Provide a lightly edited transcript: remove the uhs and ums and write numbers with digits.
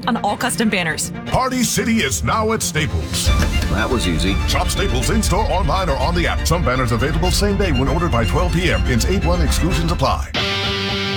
20% on all custom banners. Party City is now at Staples. That was easy. Shop Staples in-store, online, or on the app. Some banners available same day when ordered by 12 p.m. Pins 8-1 exclusions apply.